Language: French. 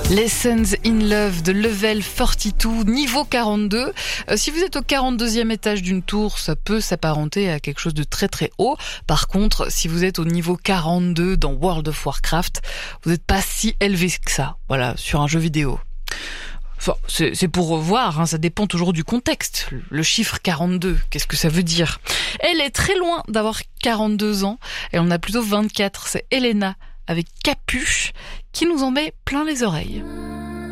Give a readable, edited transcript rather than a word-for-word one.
Lessons in Love de Level 42, niveau 42. Si vous êtes au 42e étage d'une tour, ça peut s'apparenter à quelque chose de très très haut. Par contre, si vous êtes au niveau 42 dans World of Warcraft, vous n'êtes pas si élevé que ça, voilà, sur un jeu vidéo. Enfin, c'est pour voir, ça dépend toujours du contexte. Le chiffre 42, qu'est-ce que ça veut dire ? Elle est très loin d'avoir 42 ans, et on a plutôt 24. C'est Elena avec Capuche qui nous en met plein les oreilles.